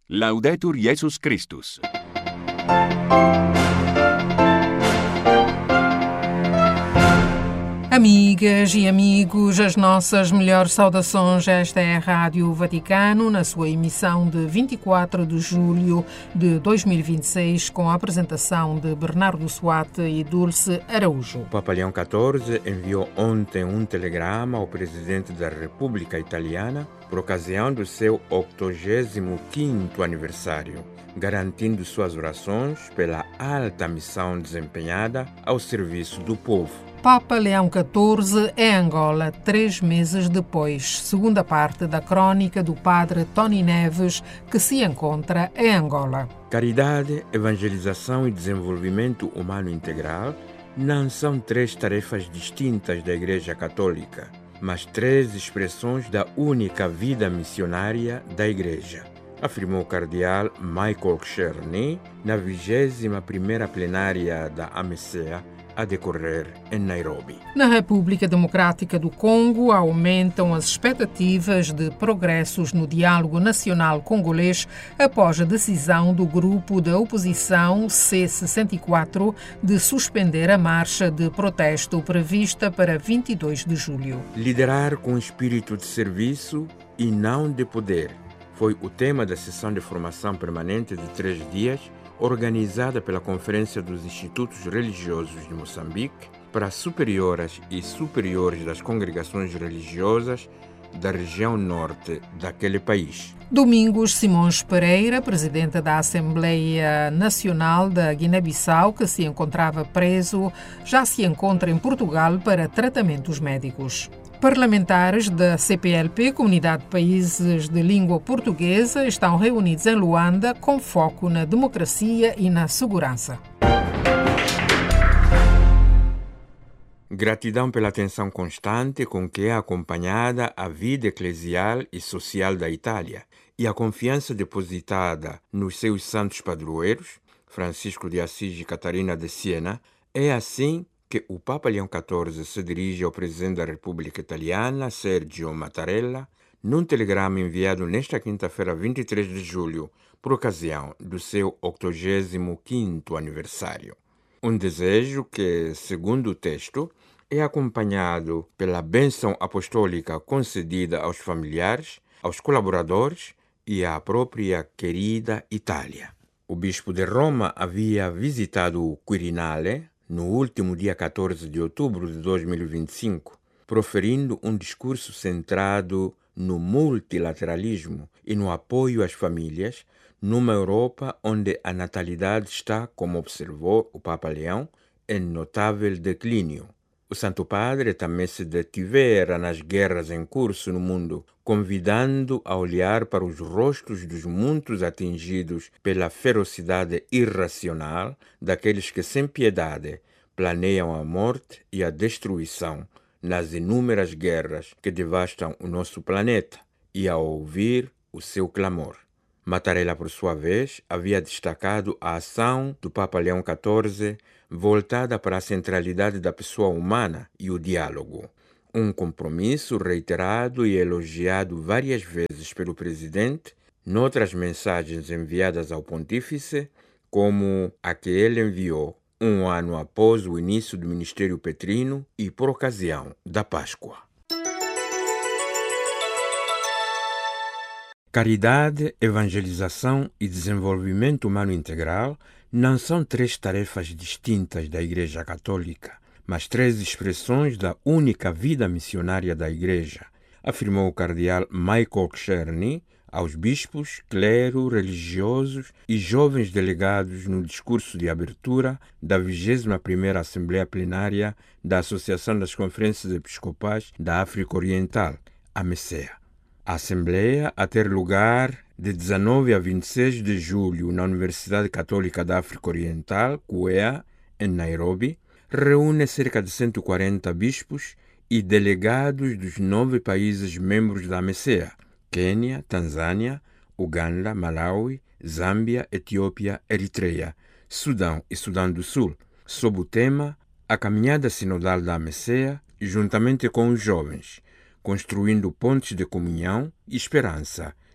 Laudetur Jesus Christus. Amigas e amigos, as nossas melhores saudações. Esta é a Rádio Vaticano, na sua emissão de 24 de julho de 2026, com a apresentação de Bernardo Suate e Dulce Araújo. O Papa Leão XIV enviou ontem um telegrama ao presidente da República Italiana por ocasião do seu 85º aniversário, garantindo suas orações pela alta missão desempenhada ao serviço do povo. Papa Leão XIV é Angola 3 meses depois, segunda parte da crônica do padre Tony Neves, que se encontra em Angola. Caridade, evangelização e desenvolvimento humano integral não são 3 tarefas distintas da Igreja Católica, mas 3 expressões da única vida missionária da Igreja, afirmou o cardeal Michael Czerny na 21ª plenária da AMECEA, a decorrer em Nairobi. Na República Democrática do Congo, aumentam as expectativas de progressos no diálogo nacional congolês após a decisão do grupo da oposição C64 de suspender a marcha de protesto prevista para 22 de julho. Liderar com espírito de serviço e não de poder foi o tema da sessão de formação permanente de 3 dias organizada pela Conferência dos Institutos Religiosos de Moçambique para superioras e superiores das congregações religiosas da região norte daquele país. Domingos Simões Pereira, presidente da Assembleia Nacional da Guiné-Bissau, que se encontrava preso, já se encontra em Portugal para tratamentos médicos. Parlamentares da CPLP, Comunidade de Países de Língua Portuguesa, estão reunidos em Luanda com foco na democracia e na segurança. Gratidão pela atenção constante com que é acompanhada a vida eclesial e social da Itália e a confiança depositada nos seus santos padroeiros, Francisco de Assis e Catarina de Siena. É assim que o Papa Leão XIV se dirige ao presidente da República Italiana, Sergio Mattarella, num telegrama enviado nesta quinta-feira, 23 de julho, por ocasião do seu 85º aniversário. Um desejo que, segundo o texto, é acompanhado pela bênção apostólica concedida aos familiares, aos colaboradores e à própria querida Itália. O bispo de Roma havia visitado o Quirinale no último dia 14 de outubro de 2025, proferindo um discurso centrado no multilateralismo e no apoio às famílias, numa Europa onde a natalidade está, como observou o Papa Leão, em notável declínio. O Santo Padre também se detivera nas guerras em curso no mundo, convidando a olhar para os rostos dos muitos atingidos pela ferocidade irracional daqueles que, sem piedade, planeiam a morte e a destruição nas inúmeras guerras que devastam o nosso planeta, e a ouvir o seu clamor. Mattarella, por sua vez, havia destacado a ação do Papa Leão XIV voltada para a centralidade da pessoa humana e o diálogo. Um compromisso reiterado e elogiado várias vezes pelo presidente, noutras mensagens enviadas ao pontífice, como a que ele enviou um ano após o início do ministério petrino e por ocasião da Páscoa. Caridade, evangelização e desenvolvimento humano integral não são 3 tarefas distintas da Igreja Católica, mas 3 expressões da única vida missionária da Igreja, afirmou o cardeal Michael Czerny aos bispos, clero, religiosos e jovens delegados no discurso de abertura da 21ª Assembleia Plenária da Associação das Conferências Episcopais da África Oriental, AMECEA. A Assembleia, a ter lugar de 19 a 26 de julho na Universidade Católica da África Oriental, UEA, em Nairobi, reúne cerca de 140 bispos e delegados dos 9 países membros da AMECEA: Quênia, Tanzânia, Uganda, Malawi, Zâmbia, Etiópia, Eritreia, Sudão e Sudão do Sul, sob o tema A Caminhada Sinodal da AMECEA, juntamente com os jovens, construindo pontes de comunhão e esperança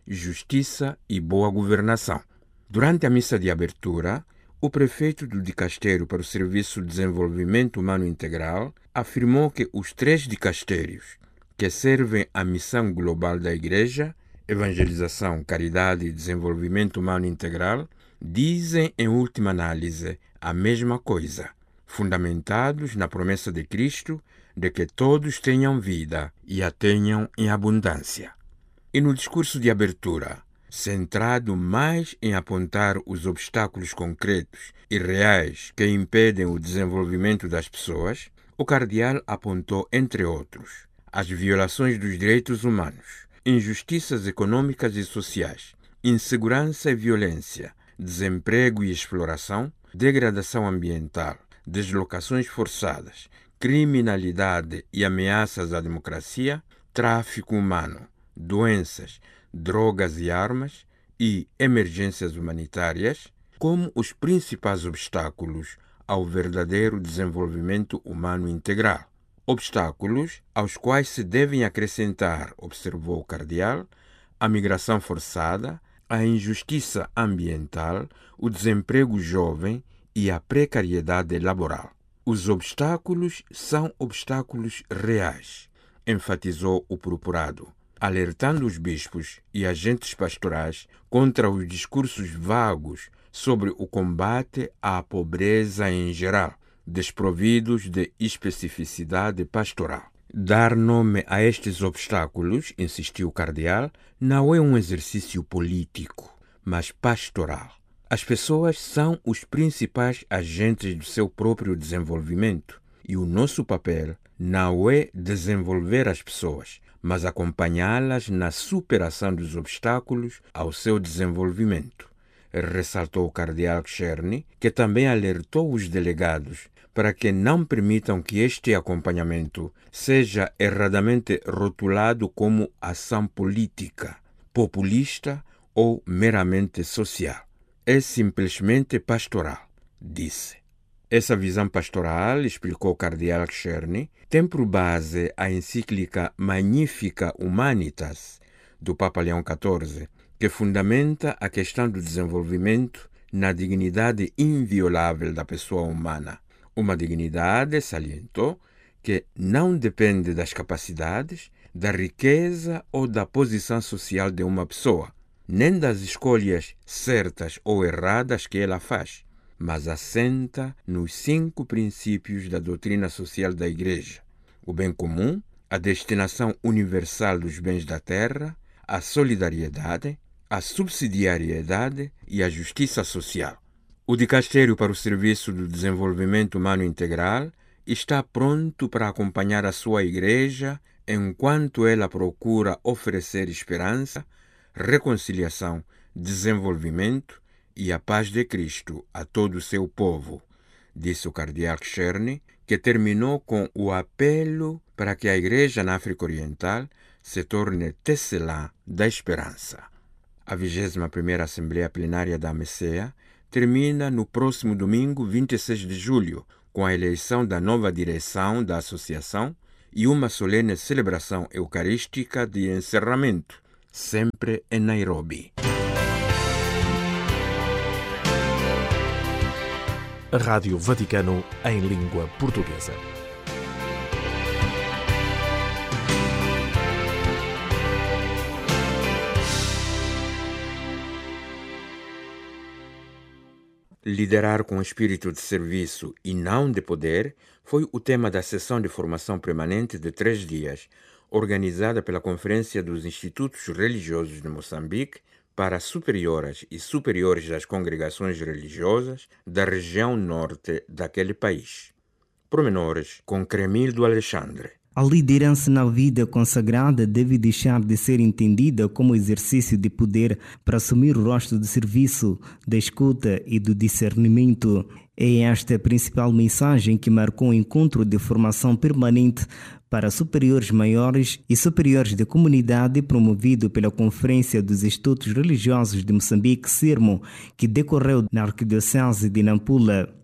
justiça e boa governação. Durante a missa de abertura, o prefeito do Dicastério para o Serviço de Desenvolvimento Humano Integral afirmou que os 3 dicastérios que servem à missão global da Igreja, evangelização, caridade e desenvolvimento humano integral, dizem em última análise a mesma coisa, fundamentados na promessa de Cristo de que todos tenham vida e a tenham em abundância. E no discurso de abertura, centrado mais em apontar os obstáculos concretos e reais que impedem o desenvolvimento das pessoas, o cardeal apontou, entre outros, as violações dos direitos humanos, injustiças econômicas e sociais, insegurança e violência, desemprego e exploração, degradação ambiental, deslocações forçadas, criminalidade e ameaças à democracia, tráfico humano, doenças, drogas e armas e emergências humanitárias como os principais obstáculos ao verdadeiro desenvolvimento humano integral. Obstáculos aos quais se devem acrescentar, observou o cardeal, a migração forçada, a injustiça ambiental, o desemprego jovem e a precariedade laboral. Os obstáculos são obstáculos reais, enfatizou o procurado, alertando os bispos e agentes pastorais contra os discursos vagos sobre o combate à pobreza em geral, desprovidos de especificidade pastoral. Dar nome a estes obstáculos, insistiu o cardeal, não é um exercício político, mas pastoral. As pessoas são os principais agentes do seu próprio desenvolvimento e o nosso papel não é desenvolver as pessoas, mas acompanhá-las na superação dos obstáculos ao seu desenvolvimento. Ressaltou o cardeal Czerny, que também alertou os delegados para que não permitam que este acompanhamento seja erradamente rotulado como ação política, populista ou meramente social. É simplesmente pastoral, disse. Essa visão pastoral, explicou o cardeal Czerny, tem por base a encíclica Magnificat Humanitas, do Papa Leão XIV, que fundamenta a questão do desenvolvimento na dignidade inviolável da pessoa humana. Uma dignidade, salientou, que não depende das capacidades, da riqueza ou da posição social de uma pessoa, nem das escolhas certas ou erradas que ela faz, mas assenta nos 5 princípios da doutrina social da Igreja: o bem comum, a destinação universal dos bens da terra, a solidariedade, a subsidiariedade e a justiça social. O Dicastério para o Serviço do Desenvolvimento Humano Integral está pronto para acompanhar a sua Igreja enquanto ela procura oferecer esperança, reconciliação, desenvolvimento e a paz de Cristo a todo o seu povo, disse o cardeal Czerny, que terminou com o apelo para que a Igreja na África Oriental se torne tecelã da esperança. A 21ª Assembleia Plenária da AMECEA termina no próximo domingo, 26 de julho, com a eleição da nova direção da associação e uma solene celebração eucarística de encerramento, sempre em Nairobi. A Rádio Vaticano em língua portuguesa. Liderar com espírito de serviço e não de poder foi o tema da sessão de formação permanente de 3 dias, organizada pela Conferência dos Institutos Religiosos de Moçambique para superioras e superiores das congregações religiosas da região norte daquele país. Pormenores com Cremildo Alexandre. A liderança na vida consagrada deve deixar de ser entendida como exercício de poder para assumir o rosto do serviço, da escuta e do discernimento. É esta a principal mensagem que marcou o encontro de formação permanente para superiores maiores e superiores da comunidade promovido pela Conferência dos Institutos Religiosos de Moçambique, CIRMO, que decorreu na Arquidiocese de Nampula.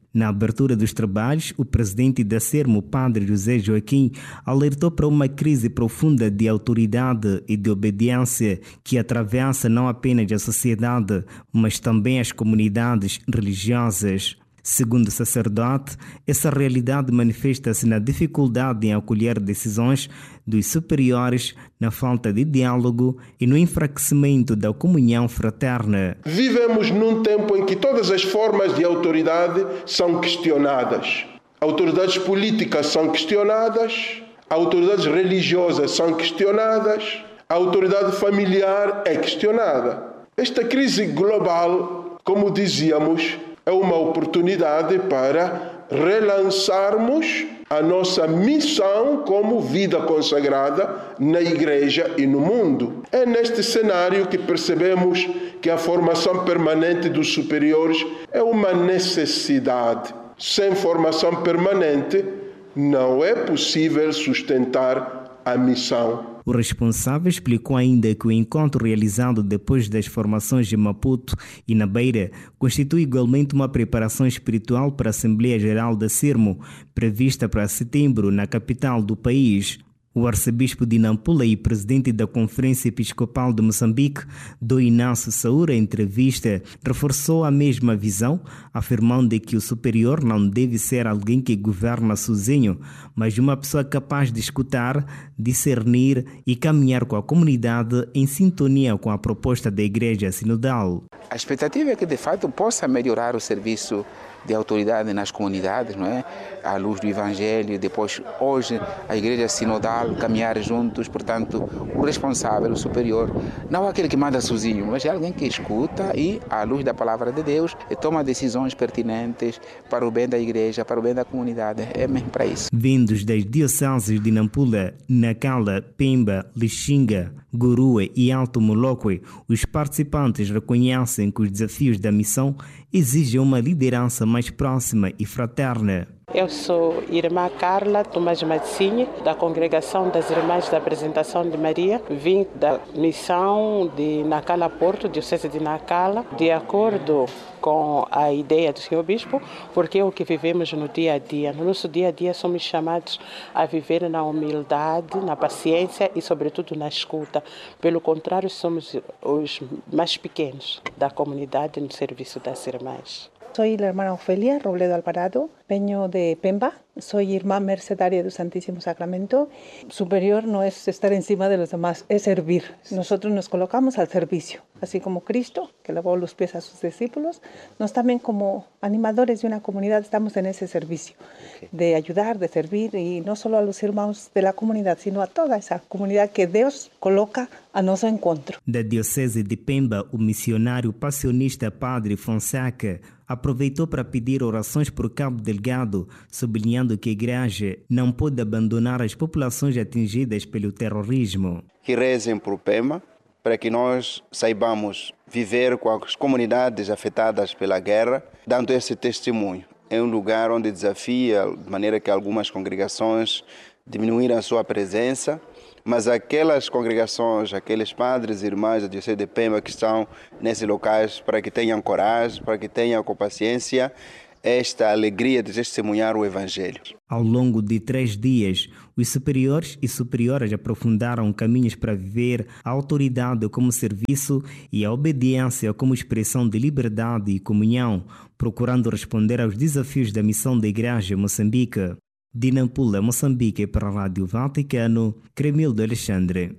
Na abertura dos trabalhos, o presidente da SERMO, padre José Joaquim, alertou para uma crise profunda de autoridade e de obediência que atravessa não apenas a sociedade, mas também as comunidades religiosas. Segundo o sacerdote, essa realidade manifesta-se na dificuldade em acolher decisões dos superiores, na falta de diálogo e no enfraquecimento da comunhão fraterna. Vivemos num tempo em que todas as formas de autoridade são questionadas. Autoridades políticas são questionadas, autoridades religiosas são questionadas, a autoridade familiar é questionada. Esta crise global, como dizíamos, é uma oportunidade para relançarmos a nossa missão como vida consagrada na Igreja e no mundo. É neste cenário que percebemos que a formação permanente dos superiores é uma necessidade. Sem formação permanente, não é possível sustentar a missão. O responsável explicou ainda que o encontro realizado depois das formações de Maputo e na Beira constitui igualmente uma preparação espiritual para a Assembleia Geral da SERMO, prevista para setembro na capital do país. O arcebispo de Nampula e presidente da Conferência Episcopal de Moçambique, Dom Inácio Saúra, em entrevista, reforçou a mesma visão, afirmando que o superior não deve ser alguém que governa sozinho, mas uma pessoa capaz de escutar, discernir e caminhar com a comunidade em sintonia com a proposta da Igreja Sinodal. A expectativa é que, de fato, possa melhorar o serviço de autoridade nas comunidades, não é? À luz do Evangelho, depois, hoje, a Igreja Sinodal, caminhar juntos, portanto, o responsável, o superior, não é aquele que manda sozinho, mas é alguém que escuta e, à luz da Palavra de Deus, toma decisões pertinentes para o bem da Igreja, para o bem da comunidade. É mesmo para isso. Vindos das dioceses de Nampula, Nacala, Pemba, Lixinga, Gurua e Alto Moloque, os participantes reconhecem que os desafios da missão exigem uma liderança mais próxima e fraterna. Eu sou irmã Carla Tomás Matsinha, da Congregação das Irmãs da Apresentação de Maria. Vim da missão de Nacala Porto, Diocese de Nacala, de acordo com a ideia do Senhor Bispo, porque é o que vivemos no dia a dia. No nosso dia a dia somos chamados a viver na humildade, na paciência e, sobretudo, na escuta. Pelo contrário, somos os mais pequenos da comunidade no serviço das irmãs. Soy la hermana Ofelia Robledo Alvarado, vengo de Pemba, soy irmã mercedaria do Santísimo Sacramento. Superior no es estar encima de los demás, es servir. Nosotros nos colocamos al servicio, así como Cristo, que lavó los pies a sus discípulos. Nos también como animadores de una comunidad estamos en ese servicio, de ayudar, de servir, y no solo a los hermanos de la comunidad, sino a toda esa comunidad que Deus coloca a nosso encontro. Da Diocese de Pemba, o missionário passionista Padre Fonseca aproveitou para pedir orações por Cabo Delgado, sublinhando que a Igreja não pode abandonar as populações atingidas pelo terrorismo. Que rezem por Pemba, para que nós saibamos viver com as comunidades afetadas pela guerra, dando esse testemunho. É um lugar onde desafia, de maneira que algumas congregações diminuíram a sua presença, mas aquelas congregações, aqueles padres e irmãs da Diocese de Pemba que estão nesses locais, para que tenham coragem, para que tenham com paciência esta alegria de testemunhar o Evangelho. Ao longo de 3 dias, os superiores e superioras aprofundaram caminhos para viver a autoridade como serviço e a obediência como expressão de liberdade e comunhão, procurando responder aos desafios da missão da Igreja em Moçambique. De Nampula, Moçambique, para a Rádio Vaticano, Cremildo Alexandre.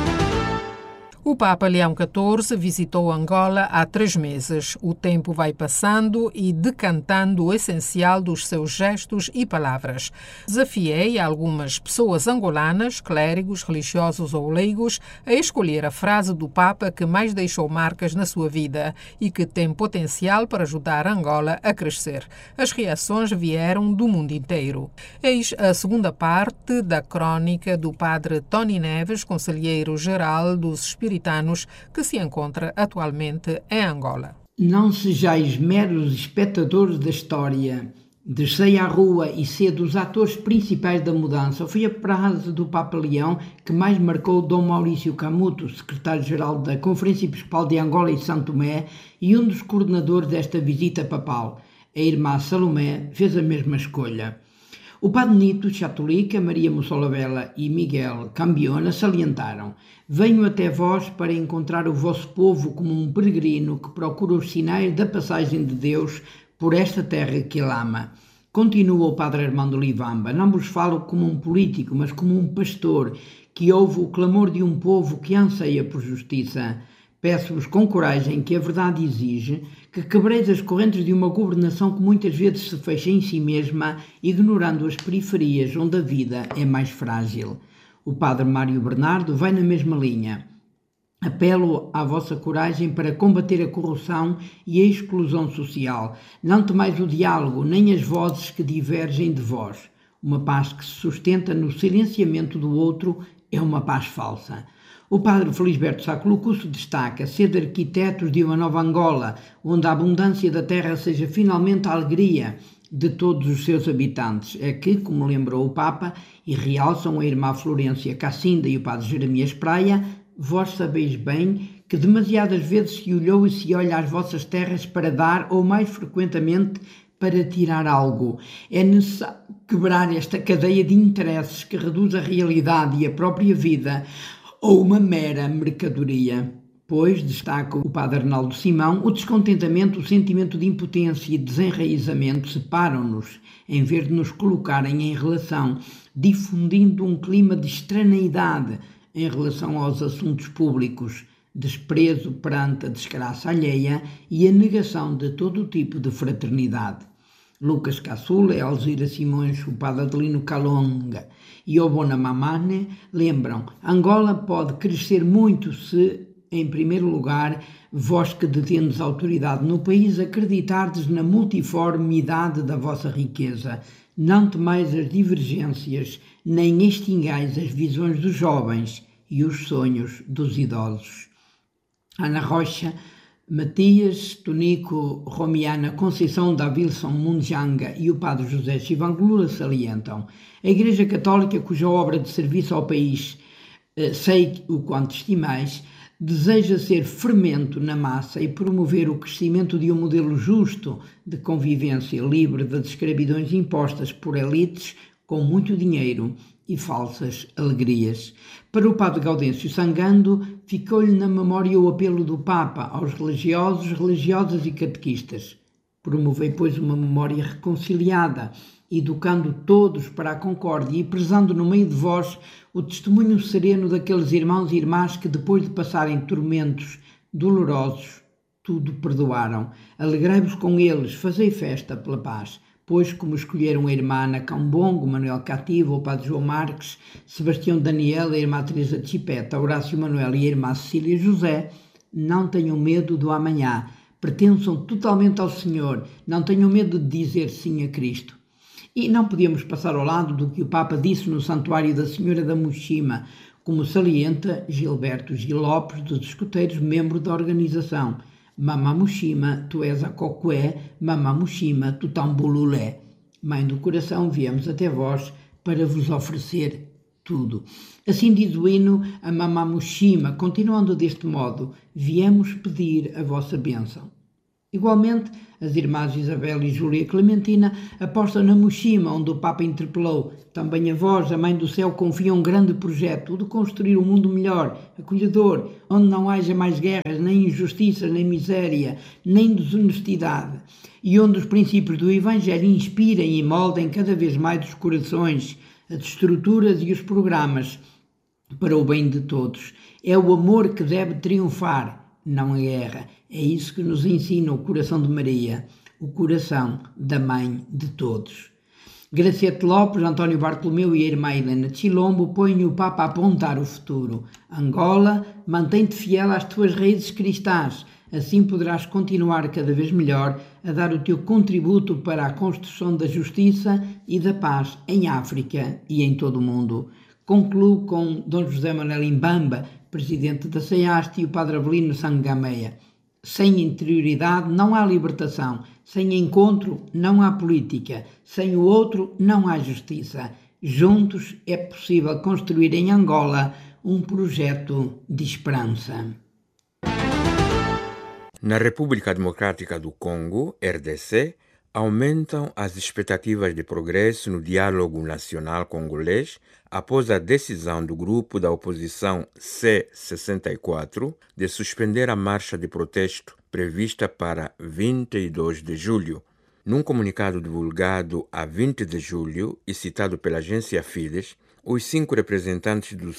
O Papa Leão XIV visitou Angola há 3 meses. O tempo vai passando e decantando o essencial dos seus gestos e palavras. Desafiei algumas pessoas angolanas, clérigos, religiosos ou leigos, a escolher a frase do Papa que mais deixou marcas na sua vida e que tem potencial para ajudar Angola a crescer. As reações vieram do mundo inteiro. Eis a segunda parte da crônica do padre Tony Neves, conselheiro-geral dos Espiritanos, que se encontra atualmente em Angola. Não sejais meros espectadores da história. Descei à rua e sede os atores principais da mudança. Foi a frase do Papa Leão que mais marcou Dom Maurício Camuto, secretário-geral da Conferência Episcopal de Angola e São Tomé e um dos coordenadores desta visita papal. A irmã Salomé fez a mesma escolha. O padre Nito Chatolica, Maria Mussolabella e Miguel Cambiona salientaram: venho até vós para encontrar o vosso povo como um peregrino que procura os sinais da passagem de Deus por esta terra que ele ama. Continua o padre Armando Livamba: não vos falo como um político, mas como um pastor que ouve o clamor de um povo que anseia por justiça. Peço-vos com coragem que a verdade exige que quebreis as correntes de uma governação que muitas vezes se fecha em si mesma, ignorando as periferias onde a vida é mais frágil. O padre Mário Bernardo vai na mesma linha. Apelo à vossa coragem para combater a corrupção e a exclusão social. Não temais o diálogo, nem as vozes que divergem de vós. Uma paz que se sustenta no silenciamento do outro é uma paz falsa. O padre Felisberto Saculucusso destaca: ser arquitetos de uma nova Angola, onde a abundância da terra seja finalmente a alegria de todos os seus habitantes. É que, como lembrou o Papa, e realçam a irmã Florência Cassinda e o padre Jeremias Praia, vós sabeis bem que demasiadas vezes se olhou e se olha às vossas terras para dar, ou mais frequentemente para tirar algo. É necessário quebrar esta cadeia de interesses que reduz a realidade e a própria vida ou uma mera mercadoria. Pois, destaca o padre Arnaldo Simão, o descontentamento, o sentimento de impotência e desenraizamento separam-nos, em vez de nos colocarem em relação, difundindo um clima de estraneidade em relação aos assuntos públicos, desprezo perante a desgraça alheia e a negação de todo o tipo de fraternidade. Lucas Caçula, Alzira Simões, o padre Adelino Calonga e Obona Mamane lembram: Angola pode crescer muito se, em primeiro lugar, vós que detendes autoridade no país, acreditardes na multiformidade da vossa riqueza. Não temais as divergências, nem extingais as visões dos jovens e os sonhos dos idosos. Ana Rocha, Matias, Tonico, Romiana, Conceição da Wilson Munjanga e o padre José Chivangula salientam: a Igreja Católica, cuja obra de serviço ao país sei o quanto estimais, deseja ser fermento na massa e promover o crescimento de um modelo justo de convivência livre das escravidões impostas por elites com muito dinheiro e falsas alegrias. Para o padre Gaudêncio Sangando, ficou-lhe na memória o apelo do Papa aos religiosos, religiosas e catequistas. Promovei, pois, uma memória reconciliada, educando todos para a concórdia e prezando no meio de vós o testemunho sereno daqueles irmãos e irmãs que, depois de passarem tormentos dolorosos, tudo perdoaram. Alegrai-vos com eles, fazei festa pela paz. Pois, como escolheram a irmã Ana Cambongo, Manuel Cativo, o padre João Marques, Sebastião Daniel, a irmã Teresa de Chipeta, Horácio Manuel e a irmã Cecília José, não tenham medo do amanhã, pertençam totalmente ao Senhor, não tenham medo de dizer sim a Cristo. E não podíamos passar ao lado do que o Papa disse no Santuário da Senhora da Muxima, como salienta Gilberto Gil Lopes, dos escuteiros, membro da organização: Mama Muxima, tu és a cocué, Mama Muxima, tu tambululé. Mãe do coração, viemos até vós para vos oferecer tudo. Assim diz o hino a Mama Muxima, continuando deste modo: viemos pedir a vossa bênção. Igualmente, as irmãs Isabel e Júlia Clementina apostam na Muxima, onde o Papa interpelou: também a vós, a Mãe do Céu, confia um grande projeto, o de construir um mundo melhor, acolhedor, onde não haja mais guerras, nem injustiças, nem miséria, nem desonestidade, e onde os princípios do Evangelho inspirem e moldem cada vez mais os corações, as estruturas e os programas para o bem de todos. É o amor que deve triunfar, não a guerra. É isso que nos ensina o coração de Maria, o coração da Mãe de todos. Graciete Lopes, António Bartolomeu e a irmã Helena de Chilombo põem o Papa a apontar o futuro. Angola, mantém-te fiel às tuas raízes cristãs, assim poderás continuar cada vez melhor a dar o teu contributo para a construção da justiça e da paz em África e em todo o mundo. Concluo com Dom José Manuel Imbamba, presidente da CEAST, e o padre Avelino Sangameia. Sem interioridade não há libertação, sem encontro não há política, sem o outro não há justiça. Juntos é possível construir em Angola um projeto de esperança. Na República Democrática do Congo, RDC, Aumentam as expectativas de progresso no diálogo nacional congolês após a decisão do grupo da oposição C64 de suspender a marcha de protesto prevista para 22 de julho. Num comunicado divulgado a 20 de julho e citado pela agência Fides, os 5 representantes do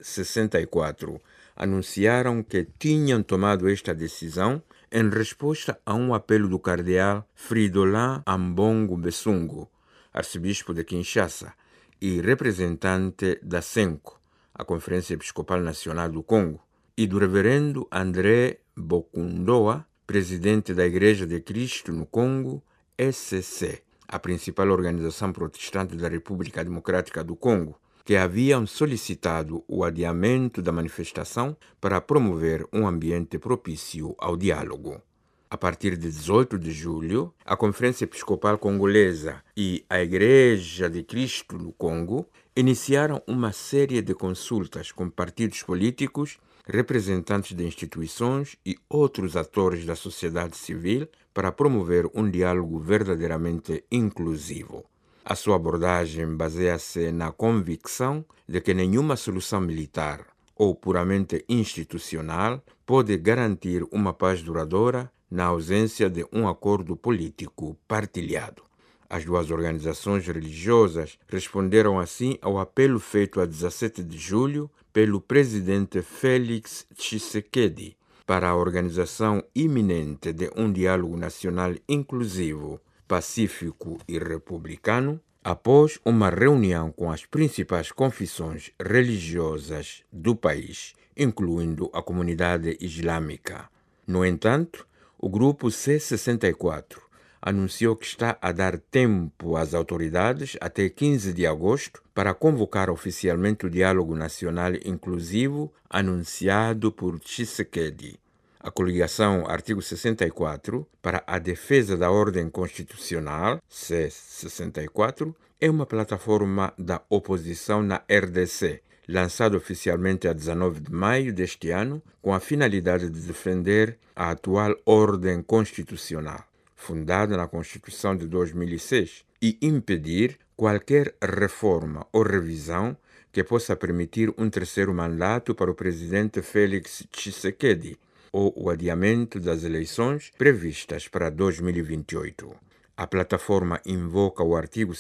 C64 anunciaram que tinham tomado esta decisão em resposta a um apelo do cardeal Fridolin Ambongo Besungu, arcebispo de Kinshasa e representante da CENCO, a Conferência Episcopal Nacional do Congo, e do reverendo André Bokundoa, presidente da Igreja de Cristo no Congo, ECC, a principal organização protestante da República Democrática do Congo, que haviam solicitado o adiamento da manifestação para promover um ambiente propício ao diálogo. A partir de 18 de julho, a Conferência Episcopal Congolesa e a Igreja de Cristo no Congo iniciaram uma série de consultas com partidos políticos, representantes de instituições e outros atores da sociedade civil para promover um diálogo verdadeiramente inclusivo. A sua abordagem baseia-se na convicção de que nenhuma solução militar ou puramente institucional pode garantir uma paz duradoura na ausência de um acordo político partilhado. As duas organizações religiosas responderam assim ao apelo feito a 17 de julho pelo presidente Félix Tshisekedi para a organização iminente de um diálogo nacional inclusivo, pacífico e republicano, após uma reunião com as principais confissões religiosas do país, incluindo a comunidade islâmica. No entanto, o grupo C64 anunciou que está a dar tempo às autoridades até 15 de agosto para convocar oficialmente o diálogo nacional inclusivo anunciado por Tshisekedi. A coligação Artigo 64 para a defesa da ordem constitucional, C64, é uma plataforma da oposição na RDC, lançada oficialmente a 19 de maio deste ano, com a finalidade de defender a atual ordem constitucional, fundada na Constituição de 2006, e impedir qualquer reforma ou revisão que possa permitir um terceiro mandato para o presidente Félix Tshisekedi, ou o adiamento das eleições previstas para 2028. A plataforma invoca o artigo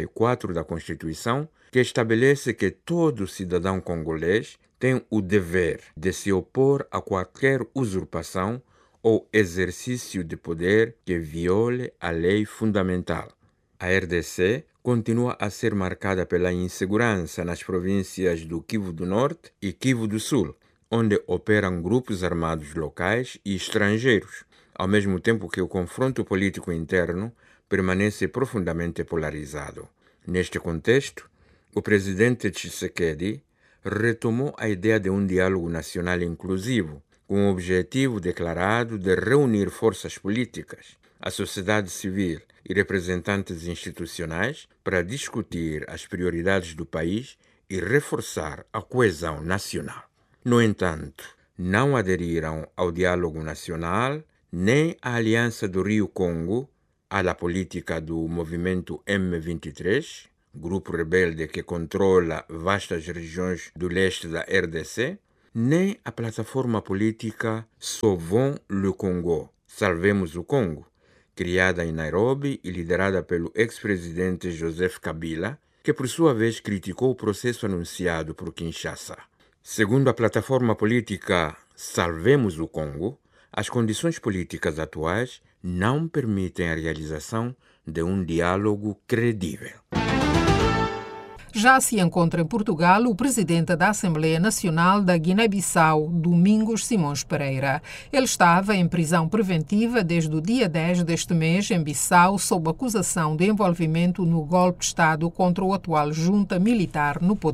64 da Constituição, que estabelece que todo cidadão congolês tem o dever de se opor a qualquer usurpação ou exercício de poder que viole a lei fundamental. A RDC continua a ser marcada pela insegurança nas províncias do Kivu do Norte e Kivu do Sul, onde operam grupos armados locais e estrangeiros, ao mesmo tempo que o confronto político interno permanece profundamente polarizado. Neste contexto, o presidente Tshisekedi retomou a ideia de um diálogo nacional inclusivo, com o objetivo declarado de reunir forças políticas, a sociedade civil e representantes institucionais para discutir as prioridades do país e reforçar a coesão nacional. No entanto, não aderiram ao diálogo nacional nem à Aliança do Rio-Congo, à política do movimento M23, grupo rebelde que controla vastas regiões do leste da RDC, nem à plataforma política Sauvons le Congo, Salvemos o Congo, criada em Nairobi e liderada pelo ex-presidente Joseph Kabila, que por sua vez criticou o processo anunciado por Kinshasa. Segundo a plataforma política Salvemos o Congo, as condições políticas atuais não permitem a realização de um diálogo credível. Já se encontra em Portugal o presidente da Assembleia Nacional da Guiné-Bissau, Domingos Simões Pereira. Ele estava em prisão preventiva desde o dia 10 deste mês em Bissau, sob acusação de envolvimento no golpe de Estado contra o atual junta militar no poder.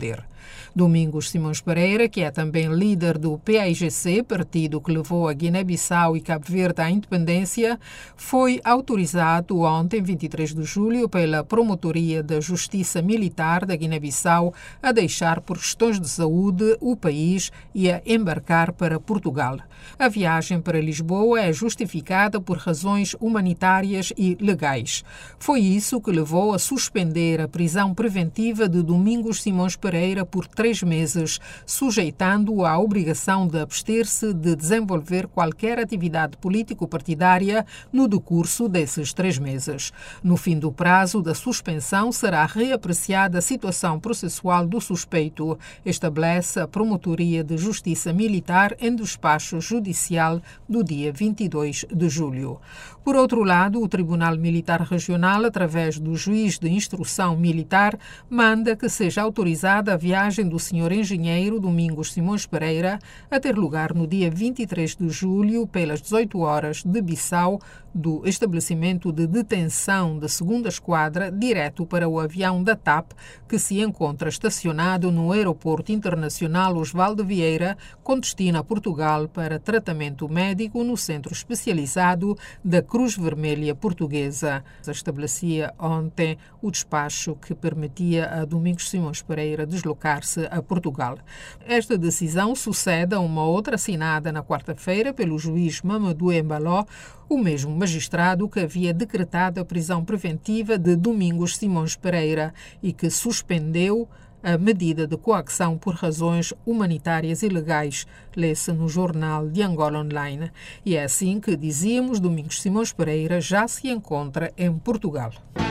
Domingos Simões Pereira, que é também líder do PAIGC, partido que levou a Guiné-Bissau e Cabo Verde à independência, foi autorizado ontem, 23 de julho, pela Promotoria da Justiça Militar da Guiné-Bissau a deixar por questões de saúde o país e a embarcar para Portugal. A viagem para Lisboa é justificada por razões humanitárias e legais. Foi isso que levou a suspender a prisão preventiva de Domingos Simões Pereira por 3 meses, sujeitando-o à obrigação de abster-se de desenvolver qualquer atividade político-partidária no decurso desses 3 meses. No fim do prazo da suspensão, será reapreciada a situação processual do suspeito, estabelece a Promotoria de Justiça Militar em despacho judicial do dia 22 de julho. Por outro lado, o Tribunal Militar Regional, através do juiz de instrução militar, manda que seja autorizada a viagem do Sr. Engenheiro Domingos Simões Pereira a ter lugar no dia 23 de julho, pelas 18 horas, de Bissau, do estabelecimento de detenção da 2ª Esquadra, direto para o avião da TAP, que se encontra estacionado no Aeroporto Internacional Osvaldo Vieira, com destino a Portugal para tratamento médico no Centro Especializado da Cruz Vermelha Portuguesa. Estabelecia ontem o despacho que permitia a Domingos Simões Pereira deslocar-se a Portugal. Esta decisão sucede a uma outra assinada na quarta-feira pelo juiz Mamadou Embaló, o mesmo magistrado que havia decretado a prisão preventiva de Domingos Simões Pereira e que suspendeu a medida de coacção por razões humanitárias e legais, lê-se no Jornal de Angola Online. E é assim que dizíamos, Domingos Simões Pereira já se encontra em Portugal.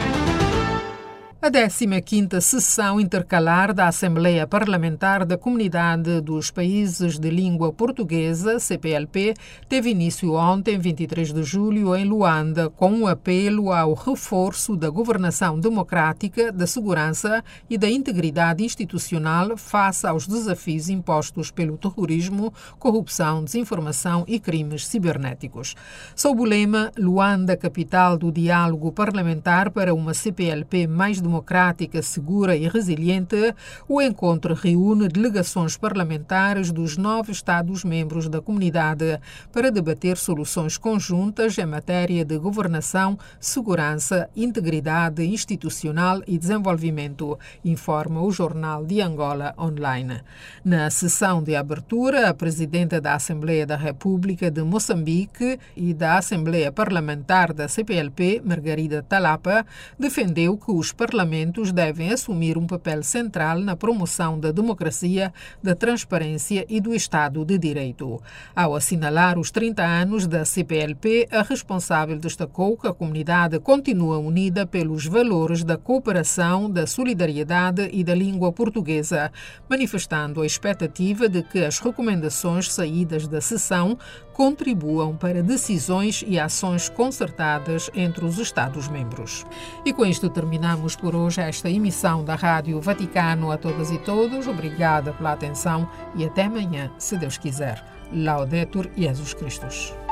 A 15ª sessão intercalar da Assembleia Parlamentar da Comunidade dos Países de Língua Portuguesa, CPLP, teve início ontem, 23 de julho, em Luanda, com um apelo ao reforço da governação democrática, da segurança e da integridade institucional face aos desafios impostos pelo terrorismo, corrupção, desinformação e crimes cibernéticos. Sob o lema Luanda, capital do diálogo parlamentar para uma CPLP mais democrática, segura e resiliente, o encontro reúne delegações parlamentares dos 9 Estados-membros da comunidade para debater soluções conjuntas em matéria de governação, segurança, integridade institucional e desenvolvimento, informa o Jornal de Angola Online. Na sessão de abertura, a presidenta da Assembleia da República de Moçambique e da Assembleia Parlamentar da CPLP, Margarida Talapa, defendeu que os parlamentos devem assumir um papel central na promoção da democracia, da transparência e do Estado de Direito. Ao assinalar os 30 anos da CPLP, a responsável destacou que a comunidade continua unida pelos valores da cooperação, da solidariedade e da língua portuguesa, manifestando a expectativa de que as recomendações saídas da sessão contribuam para decisões e ações concertadas entre os Estados-membros. E com isto terminamos por hoje esta emissão da Rádio Vaticano. A todas e todos, obrigada pela atenção e até amanhã, se Deus quiser. Laudetur Jesus Christus.